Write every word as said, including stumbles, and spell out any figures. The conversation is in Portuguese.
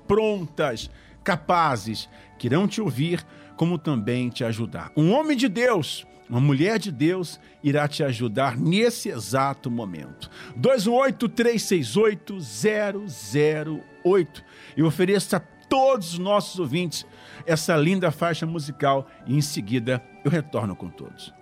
prontas, capazes, que irão te ouvir, como também te ajudar. Um homem de Deus, uma mulher de Deus irá te ajudar nesse exato momento. dois um oito, três seis oito, zero zero oito. Eu ofereço a todos os nossos ouvintes essa linda faixa musical e em seguida eu retorno com todos.